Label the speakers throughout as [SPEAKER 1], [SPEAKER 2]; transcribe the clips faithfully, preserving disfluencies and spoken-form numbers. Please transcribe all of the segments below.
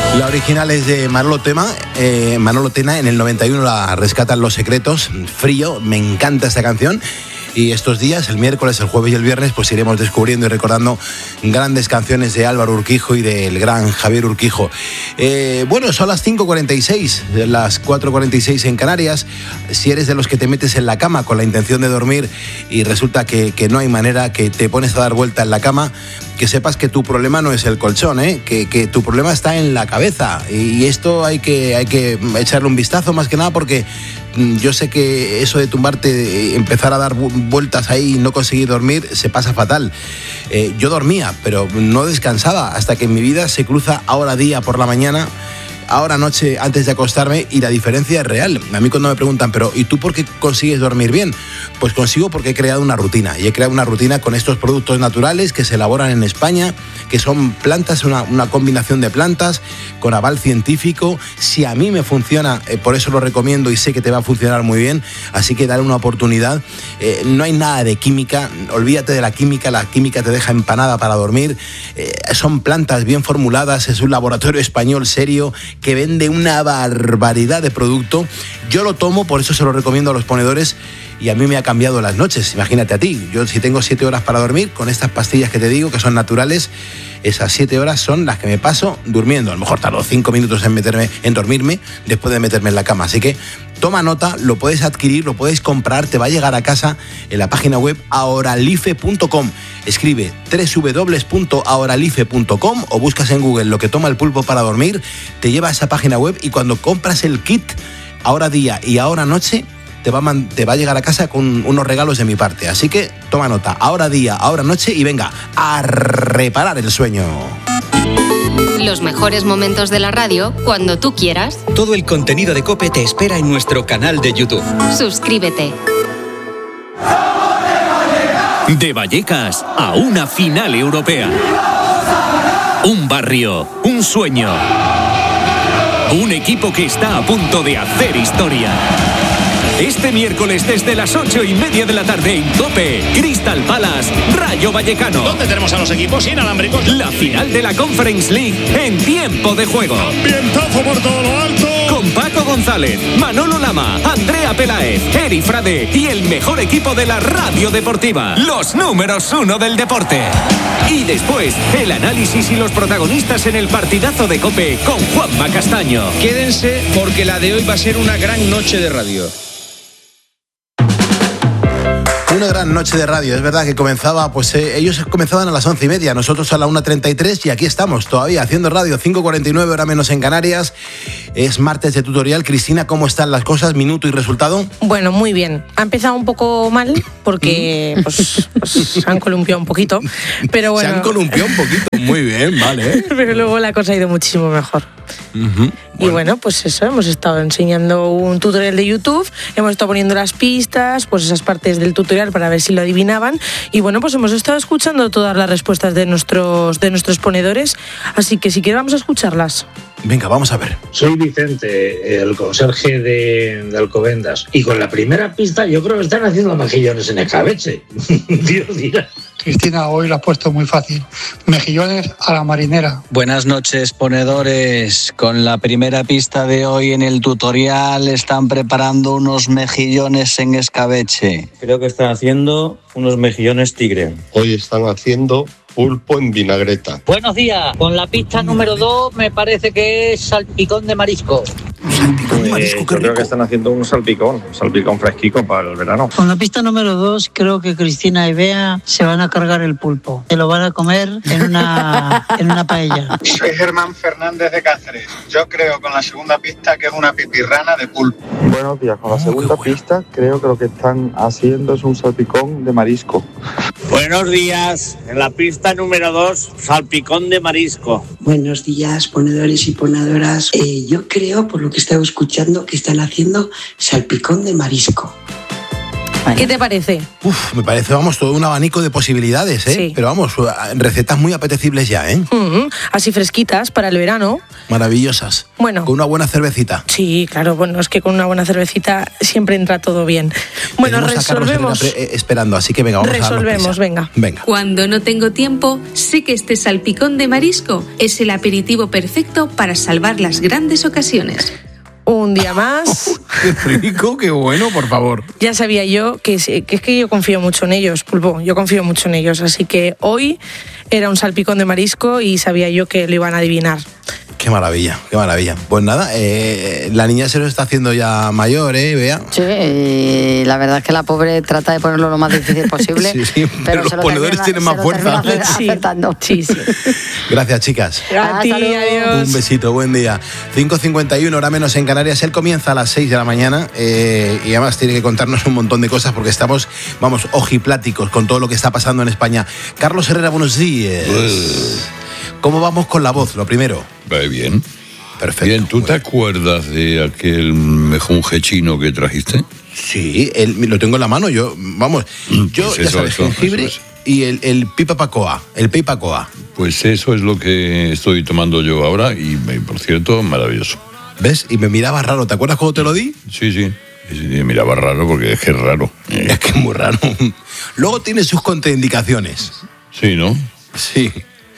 [SPEAKER 1] La original es de Manolo Tema, eh, Manolo Tena, en el noventa y uno la rescatan Los Secretos, Frío, me encanta esta canción. Y estos días, el miércoles, el jueves y el viernes, pues iremos descubriendo y recordando grandes canciones de Álvaro Urquijo y del gran Javier Urquijo. Eh, bueno, son las cinco cuarenta y seis, las cuatro cuarenta y seis en Canarias. Si eres de los que te metes en la cama con la intención de dormir y resulta que, que no hay manera, que te pones a dar vuelta en la cama, que sepas que tu problema no es el colchón, ¿eh? que, que tu problema está en la cabeza. Y esto hay que, hay que echarle un vistazo más que nada porque yo sé que eso de tumbarte, empezar a dar vueltas ahí y no conseguir dormir, se pasa fatal. Eh, yo dormía, pero no descansaba hasta que en mi vida se cruza ahora día por la mañana, ahora noche antes de acostarme, y la diferencia es real. A mí cuando me preguntan, pero ¿y tú por qué consigues dormir bien? Pues consigo porque he creado una rutina, y he creado una rutina con estos productos naturales que se elaboran en España, que son plantas, una, una combinación de plantas con aval científico. Si a mí me funciona, eh, por eso lo recomiendo y sé que te va a funcionar muy bien, así que dale una oportunidad. Eh, no hay nada de química, olvídate de la química, la química te deja empanada para dormir. Eh, son plantas bien formuladas, es un laboratorio español serio que vende una barbaridad de producto. Yo lo tomo, por eso se lo recomiendo a los ponedores, y a mí me ha cambiado las noches. Imagínate a ti, yo si tengo siete horas para dormir, con estas pastillas que te digo, que son naturales, esas siete horas son las que me paso durmiendo. A lo mejor tardo cinco minutos en meterme, en dormirme, después de meterme en la cama. Así que toma nota, lo puedes adquirir, lo puedes comprar, te va a llegar a casa en la página web ahoralife punto com. Escribe doble u doble u doble u punto ahoralife punto com o buscas en Google lo que toma el pulpo para dormir, te lleva a esa página web, y cuando compras el kit ahora día y ahora noche, te va, a man- te va a llegar a casa con unos regalos de mi parte. Así que toma nota, ahora día, ahora noche, y venga, a reparar el sueño.
[SPEAKER 2] Los mejores momentos de la radio cuando tú quieras.
[SPEAKER 3] Todo el contenido de COPE te espera en nuestro canal de YouTube.
[SPEAKER 2] Suscríbete.
[SPEAKER 4] De Vallecas a una final europea. Un barrio, un sueño. Un equipo que está a punto de hacer historia. Este miércoles desde las ocho y media de la tarde en COPE, Crystal Palace, Rayo Vallecano.
[SPEAKER 5] ¿Dónde tenemos a los equipos inalámbricos?
[SPEAKER 4] La final de la Conference League en tiempo de juego.
[SPEAKER 5] Ambientazo por todo lo alto.
[SPEAKER 4] Con Paco González, Manolo Lama, Andrea Peláez, Eri Frade y el mejor equipo de la radio deportiva. Los números uno del deporte. Y después, el análisis y los protagonistas en el partidazo de COPE con Juanma Castaño.
[SPEAKER 6] Quédense porque la de hoy va a ser una gran noche de radio.
[SPEAKER 1] Una gran noche de radio, es verdad que comenzaba, pues eh, ellos comenzaban a las once y media, nosotros a la una treinta y tres, y aquí estamos todavía haciendo radio, cinco cuarenta y nueve, hora menos en Canarias. Es martes de tutorial. Cristina, ¿cómo están las cosas? Minuto y resultado.
[SPEAKER 7] Bueno, muy bien. Ha empezado un poco mal porque pues, pues, se han columpiado un poquito, pero bueno.
[SPEAKER 1] Se han columpiado un poquito, muy bien, vale.
[SPEAKER 7] Pero luego la cosa ha ido muchísimo mejor.
[SPEAKER 1] Uh-huh.
[SPEAKER 7] Y bueno. bueno, pues eso, hemos estado enseñando un tutorial de YouTube, hemos estado poniendo las pistas, pues esas partes del tutorial para ver si lo adivinaban, y bueno, pues hemos estado escuchando todas las respuestas de nuestros, de nuestros ponedores, así que si quieres vamos a escucharlas.
[SPEAKER 1] Venga, vamos a ver.
[SPEAKER 8] Soy Vicente, el conserje de, de Alcobendas, y con la primera pista yo creo que están haciendo mejillones en escabeche. Dios dirá.
[SPEAKER 9] Cristina, hoy lo has puesto muy fácil. Mejillones a la marinera.
[SPEAKER 10] Buenas noches, ponedores. Con la primera pista de hoy en el tutorial están preparando unos mejillones en escabeche.
[SPEAKER 11] Creo que están haciendo unos mejillones tigre.
[SPEAKER 12] Hoy están haciendo pulpo en vinagreta.
[SPEAKER 13] Buenos días. Con la pista número dos me parece que es salpicón de marisco.
[SPEAKER 1] Salpicón de marisco,
[SPEAKER 11] eh,
[SPEAKER 1] qué
[SPEAKER 11] yo creo
[SPEAKER 1] rico.
[SPEAKER 11] que están haciendo un salpicón, un salpicón fresquico para el verano.
[SPEAKER 13] Con la pista número dos creo que Cristina y Bea se van a cargar el pulpo. Se lo van a comer en una, en una paella.
[SPEAKER 14] Soy Germán Fernández de Cáceres. Yo creo con la segunda pista que es una pipirrana de pulpo.
[SPEAKER 15] Buenos días. Con la segunda oh, pista creo que lo que están haciendo es un salpicón de marisco.
[SPEAKER 16] Buenos días. En la pista número dos, salpicón de marisco.
[SPEAKER 17] Buenos días, ponedores y ponedoras. Eh, yo creo, por lo que he estado escuchando, que están haciendo salpicón de marisco.
[SPEAKER 7] Bueno. ¿Qué te parece?
[SPEAKER 1] Uf, me parece, vamos, todo un abanico de posibilidades, ¿eh? Sí. Pero vamos, recetas muy apetecibles ya, ¿eh?
[SPEAKER 7] Uh-huh. Así fresquitas para el verano.
[SPEAKER 1] Maravillosas.
[SPEAKER 7] Bueno.
[SPEAKER 1] Con una buena cervecita.
[SPEAKER 7] Sí, claro, bueno, es que con una buena cervecita siempre entra todo bien. Bueno,
[SPEAKER 1] Tenemos
[SPEAKER 7] resolvemos.
[SPEAKER 1] A Carlos Herrera esperando, así que venga, vamos
[SPEAKER 7] resolvemos,
[SPEAKER 1] a
[SPEAKER 7] venga.
[SPEAKER 1] Venga.
[SPEAKER 18] Cuando no tengo tiempo, sé que este salpicón de marisco es el aperitivo perfecto para salvar las grandes ocasiones.
[SPEAKER 7] Un día más.
[SPEAKER 1] Oh, ¡Qué rico, qué bueno, por favor!
[SPEAKER 7] Ya sabía yo que, que es que yo confío mucho en ellos, Pulpo. Yo confío mucho en ellos. Así que hoy era un salpicón de marisco y sabía yo que lo iban a adivinar.
[SPEAKER 1] Qué maravilla, qué maravilla. Pues nada, eh, la niña se lo está haciendo ya mayor, ¿eh, Bea?
[SPEAKER 19] Sí, y la verdad es que la pobre trata de ponerlo lo más difícil posible.
[SPEAKER 1] Sí, sí, pero, pero los ponedores tienen más fuerza.
[SPEAKER 19] Sí, sí, sí.
[SPEAKER 1] Gracias, chicas.
[SPEAKER 7] A ti, adiós.
[SPEAKER 1] Un besito, buen día. cinco cincuenta y uno, hora menos en Canarias. Él comienza a las seis de la mañana eh, y además tiene que contarnos un montón de cosas porque estamos, vamos, ojipláticos con todo lo que está pasando en España. Carlos Herrera, buenos días. Pues... ¿Cómo vamos con la voz, lo primero?
[SPEAKER 20] Va bien.
[SPEAKER 1] Perfecto.
[SPEAKER 20] Bien, ¿tú te acuerdas de aquel mejunje chino que trajiste?
[SPEAKER 1] Sí, el, lo tengo en la mano. Yo, vamos, yo,
[SPEAKER 20] pues
[SPEAKER 1] ya
[SPEAKER 20] eso,
[SPEAKER 1] sabes,
[SPEAKER 20] eso,
[SPEAKER 1] jengibre
[SPEAKER 20] eso es.
[SPEAKER 1] Y el, el pipapacoa, el peipacoa.
[SPEAKER 20] Pues eso es lo que estoy tomando yo ahora y, por cierto, maravilloso.
[SPEAKER 1] ¿Ves? Y me miraba raro, ¿te acuerdas cuando te lo di?
[SPEAKER 20] Sí, sí. Sí, me miraba raro porque es que es raro.
[SPEAKER 1] Es que es muy raro. Luego tiene sus contraindicaciones.
[SPEAKER 20] Sí, ¿no?
[SPEAKER 1] Sí.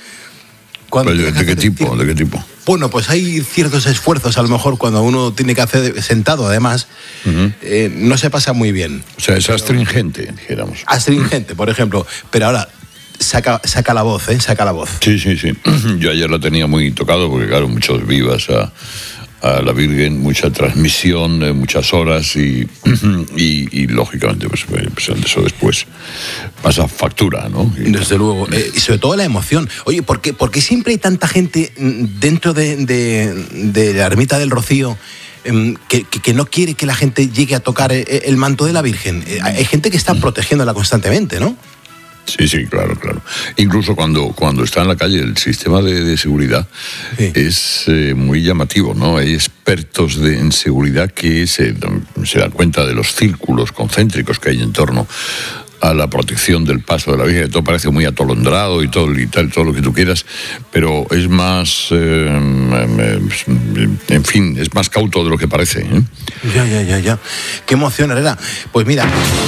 [SPEAKER 20] ¿De, de qué tipo? ¿De qué tipo?
[SPEAKER 1] Bueno, pues hay ciertos esfuerzos, a lo mejor cuando uno tiene que hacer sentado, además, uh-huh. eh, no se pasa muy bien.
[SPEAKER 20] O sea, es astringente, dijéramos.
[SPEAKER 1] Astringente, por ejemplo. Pero ahora, saca, saca la voz, ¿eh? Saca la voz.
[SPEAKER 20] Sí, sí, sí. Yo ayer la tenía muy tocado porque, claro, muchos vivas a... a la Virgen, mucha transmisión, de muchas horas y, y, y lógicamente, pues, pues eso después pasa factura, ¿no? Y,
[SPEAKER 1] desde luego, eh, y sobre todo la emoción. Oye, ¿por qué, por qué siempre hay tanta gente dentro de, de, de la ermita del Rocío eh, que, que, que no quiere que la gente llegue a tocar el, el manto de la Virgen? Eh, hay gente que está protegiéndola constantemente, ¿no?
[SPEAKER 20] Sí, sí, claro, claro. Incluso cuando, cuando está en la calle el sistema de, de seguridad sí. es eh, muy llamativo, ¿no? Hay expertos de, en seguridad que se, se dan cuenta de los círculos concéntricos que hay en torno a la protección del paso de la Virgen. Todo parece muy atolondrado y todo, y tal, todo lo que tú quieras, pero es más, eh, en fin, es más cauto de lo que parece, ¿eh?
[SPEAKER 1] Ya, ya, ya, ya. Qué emoción, Herrera. Pues mira...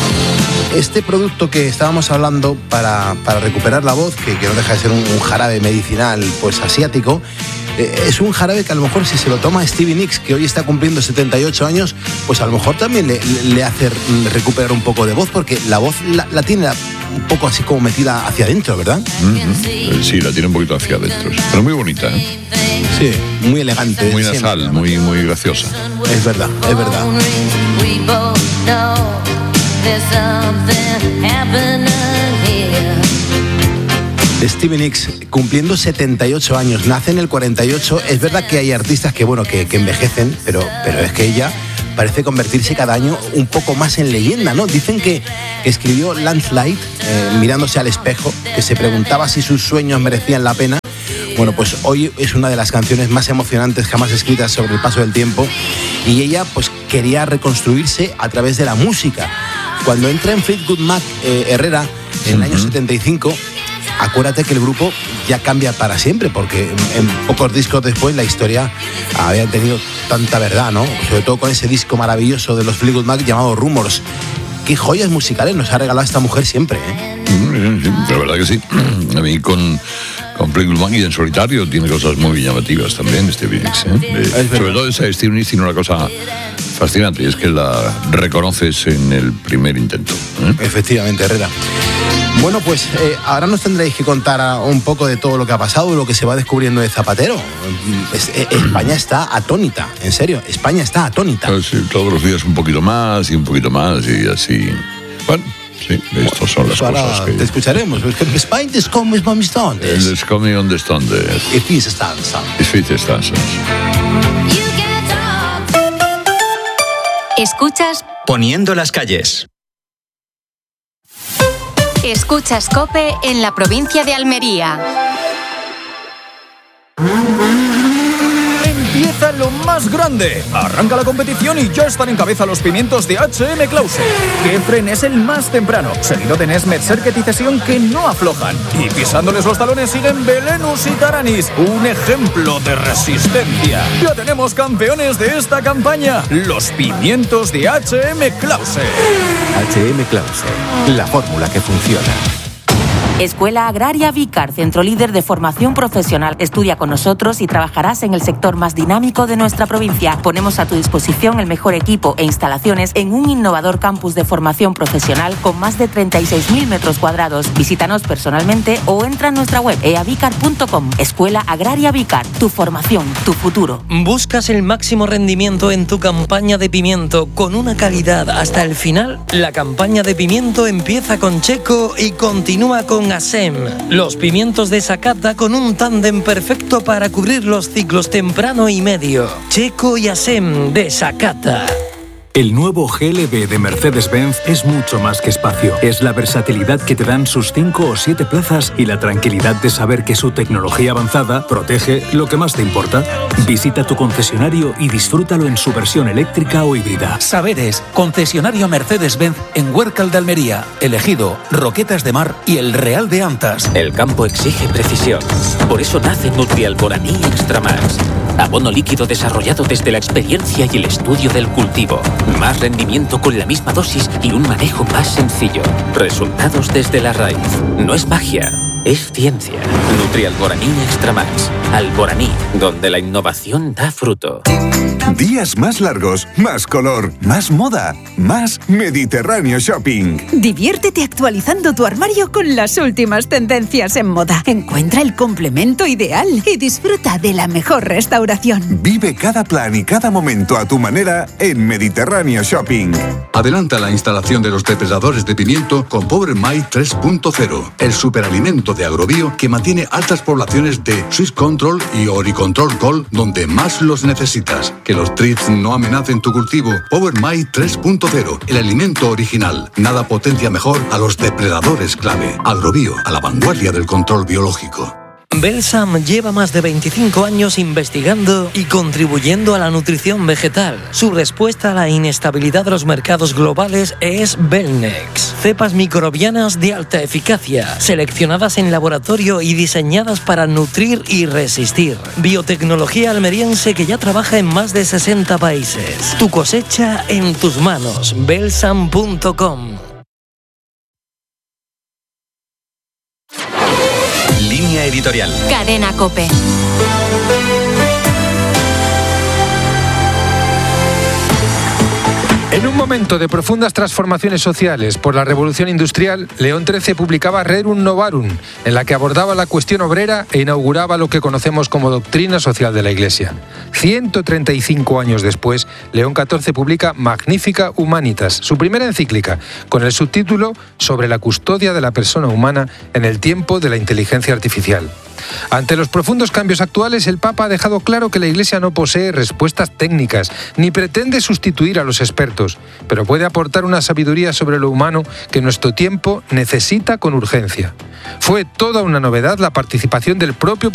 [SPEAKER 1] Este producto que estábamos hablando para, para recuperar la voz, que, que no deja de ser un, un jarabe medicinal pues asiático, eh, es un jarabe que a lo mejor si se lo toma Stevie Nicks, que hoy está cumpliendo setenta y ocho años, pues a lo mejor también le, le hace recuperar un poco de voz, porque la voz la, la tiene un poco así como metida hacia adentro, ¿verdad?
[SPEAKER 20] Mm-hmm. Sí, la tiene un poquito hacia adentro, pero muy bonita, ¿eh?
[SPEAKER 1] Sí, muy elegante.
[SPEAKER 20] Muy nasal, siempre. muy, muy graciosa.
[SPEAKER 1] Es verdad, es verdad. Stevie Nicks, cumpliendo setenta y ocho años, nace en el cuarenta y ocho. Es verdad que hay artistas que, bueno, que, que envejecen, pero, pero es que ella parece convertirse cada año un poco más en leyenda, ¿no? Dicen que escribió Landslide, eh, mirándose al espejo, que se preguntaba si sus sueños merecían la pena. Bueno, pues hoy es una de las canciones más emocionantes jamás escritas sobre el paso del tiempo, y ella pues quería reconstruirse a través de la música. Cuando entra en Fleetwood Mac, eh, Herrera, en el año setenta y cinco, acuérdate que el grupo ya cambia para siempre, porque en, en pocos discos después la historia había tenido tanta verdad, ¿no? Sobre todo con ese disco maravilloso de los Fleetwood Mac llamado Rumors. Qué joyas musicales nos ha regalado esta mujer siempre, ¿eh?
[SPEAKER 20] Sí, la verdad que sí. A mí con... Con Fleetwood Mac y en solitario tiene cosas muy llamativas también, Stevie Nicks, ¿eh? Sobre todo esa Stevie Nicks tiene una cosa fascinante, y es que la reconoces en el primer intento, ¿eh?
[SPEAKER 1] Efectivamente, Herrera. Bueno, pues eh, ahora nos tendréis que contar un poco de todo lo que ha pasado, lo que se va descubriendo de Zapatero. Es, eh, España está atónita, en serio, España está atónita.
[SPEAKER 20] Pues sí, todos los días un poquito más y un poquito más y así. Bueno. Sí, estas son las
[SPEAKER 1] ahora
[SPEAKER 20] cosas que...
[SPEAKER 1] te escucharemos. España es como es mis tondes.
[SPEAKER 20] Es como donde estondes.
[SPEAKER 1] Y fies stanza.
[SPEAKER 20] Y fies stanza.
[SPEAKER 2] Escuchas
[SPEAKER 3] Poniendo las calles.
[SPEAKER 2] Escuchas COPE en la provincia de Almería.
[SPEAKER 21] Empieza lo más más grande. Arranca la competición y ya están en cabeza los pimientos de H M Clausen. Gefren es el más temprano, seguido de Nesmet, Serket y Cesión, que no aflojan. Y pisándoles los talones siguen Belenus y Taranis, un ejemplo de resistencia. Ya tenemos campeones de esta campaña, los pimientos de H M Clausen.
[SPEAKER 22] H M Clausen, la fórmula que funciona.
[SPEAKER 23] Escuela Agraria Vícar, centro líder de formación profesional. Estudia con nosotros y trabajarás en el sector más dinámico de nuestra provincia. Ponemos a tu disposición el mejor equipo e instalaciones en un innovador campus de formación profesional con más de treinta y seis mil metros cuadrados. Visítanos personalmente o entra en nuestra web e a vicar punto com. Escuela Agraria Vícar, tu formación, tu futuro.
[SPEAKER 24] ¿Buscas el máximo rendimiento en tu campaña de pimiento con una calidad hasta el final? La campaña de pimiento empieza con Checo y continúa con ASEM. Los pimientos de Sakata con un tándem perfecto para cubrir los ciclos temprano y medio. Checo y ASEM de Sakata.
[SPEAKER 25] El nuevo G L B de Mercedes-Benz es mucho más que espacio. Es la versatilidad que te dan sus cinco o siete plazas y la tranquilidad de saber que su tecnología avanzada protege lo que más te importa. Visita tu concesionario y disfrútalo en su versión eléctrica o híbrida.
[SPEAKER 26] Saberes, concesionario Mercedes-Benz en Huércal de Almería, Elegido, Roquetas de Mar y El Real de Antas.
[SPEAKER 27] El campo exige precisión. Por eso nace Nutrialboraní Extra Max. Abono líquido desarrollado desde la experiencia y el estudio del cultivo. Más rendimiento con la misma dosis y un manejo más sencillo. Resultados desde la raíz. No es magia, es ciencia. Nutrialboraní Extra Max. Alboraní, donde la innovación da fruto.
[SPEAKER 28] Días más largos, más color, más moda, más Mediterráneo Shopping.
[SPEAKER 29] Diviértete actualizando tu armario con las últimas tendencias en moda. Encuentra el complemento ideal y disfruta de la mejor restauración.
[SPEAKER 28] Vive cada plan y cada momento a tu manera en Mediterráneo Shopping.
[SPEAKER 30] Adelanta la instalación de los depredadores de pimiento con Power My tres punto cero, el superalimento de Agrobio que mantiene altas poblaciones de Swiss Control y Oricontrol Gold donde más los necesitas. Que los thrips no amenacen tu cultivo. Power My tres punto cero, el alimento original. Nada potencia mejor a los depredadores clave. Agrobio, a la vanguardia del control biológico.
[SPEAKER 24] Belsam lleva más de veinticinco años investigando y contribuyendo a la nutrición vegetal. Su respuesta a la inestabilidad de los mercados globales es Belnex. Cepas microbianas de alta eficacia, seleccionadas en laboratorio y diseñadas para nutrir y resistir. Biotecnología almeriense que ya trabaja en más de sesenta países. Tu cosecha en tus manos. Belsam punto com.
[SPEAKER 3] Línea editorial.
[SPEAKER 2] Cadena COPE.
[SPEAKER 31] En un momento de profundas transformaciones sociales por la revolución industrial, León trece publicaba Rerum Novarum, en la que abordaba la cuestión obrera e inauguraba lo que conocemos como doctrina social de la Iglesia. ciento treinta y cinco años después, León catorce publica Magnifica Humanitas, su primera encíclica, con el subtítulo Sobre la custodia de la persona humana en el tiempo de la inteligencia artificial. Ante los profundos cambios actuales, el Papa ha dejado claro que la Iglesia no posee respuestas técnicas, ni pretende sustituir a los expertos, pero puede aportar una sabiduría sobre lo humano que nuestro tiempo necesita con urgencia. Fue toda una novedad la participación del propio